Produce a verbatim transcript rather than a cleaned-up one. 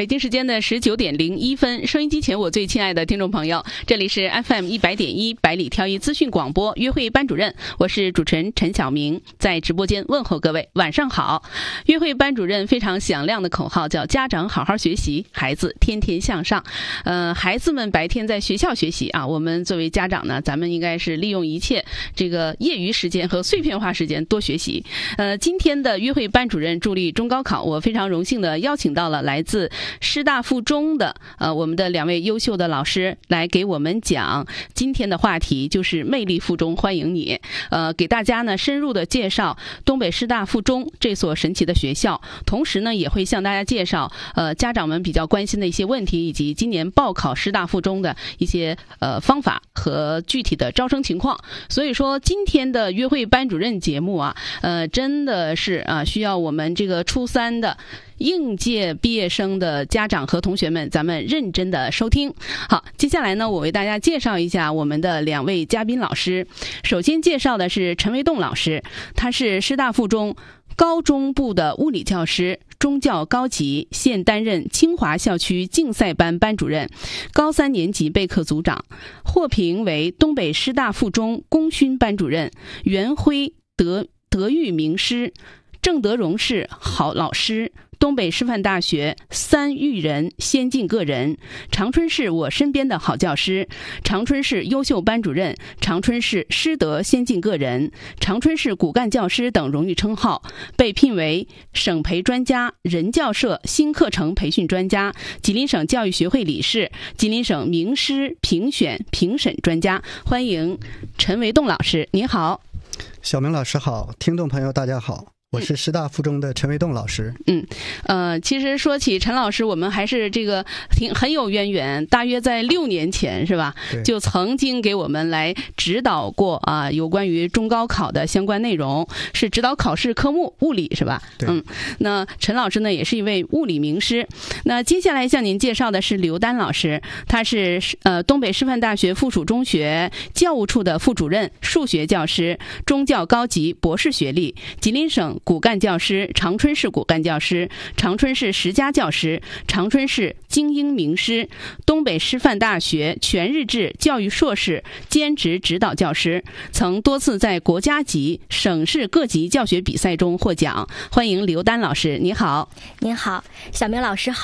北京时间的十九点零一分，收音机前我最亲爱的听众朋友，这里是 F M 一百点一百里挑一资讯广播约会班主任，我是主持人陈晓明，在直播间问候各位，晚上好。约会班主任非常响亮的口号叫家长好好学习，孩子天天向上。呃，孩子们白天在学校学习啊，我们作为家长呢，咱们应该是利用一切这个业余时间和碎片化时间多学习。呃，今天的约会班主任助力中高考，我非常荣幸的邀请到了来自师大附中的呃我们的两位优秀的老师来给我们讲今天的话题，就是魅力附中欢迎你。呃，给大家呢深入的介绍东北师大附中这所神奇的学校，同时呢也会向大家介绍呃家长们比较关心的一些问题，以及今年报考师大附中的一些呃方法和具体的招生情况。所以说今天的约会班主任节目啊，呃真的是啊需要我们这个初三的应届毕业生的家长和同学们，咱们认真的收听。好，接下来呢，我为大家介绍一下我们的两位嘉宾老师。首先介绍的是陈维栋老师，他是师大附中高中部的物理教师，中教高级，现担任清华校区竞赛班班主任，高三年级备课组长，获评为东北师大附中功勋班主任，元徽德德育名师，郑德荣市好老师，东北师范大学三育人先进个人，长春市我身边的好教师，长春市优秀班主任，长春市师德先进个人，长春市骨干教师等荣誉称号，被聘为省培专家、人教社新课程培训专家，吉林省教育学会理事，吉林省名师评选评审专家。欢迎陈维栋老师，您好。 小明老师好，听众朋友大家好，我是师大附中的陈维栋老师。 嗯，呃，其实说起陈老师，我们还是这个挺很有渊源。大约在六年前，是吧？就曾经给我们来指导过啊，有关于中高考的相关内容，是指导考试科目物理，是吧？嗯，那陈老师呢，也是一位物理名师。那接下来向您介绍的是刘丹老师，他是呃东北师范大学附属中学教务处的副主任，数学教师，中教高级博士学历，吉林省骨干教师，长春市骨干教师，长春市十佳教师，长春市精英名师，东北师范大学全日制教育硕士兼职指导教师，曾多次在国家级、省市各级教学比赛中获奖。欢迎刘丹老师，你好。 您好，小明老师好。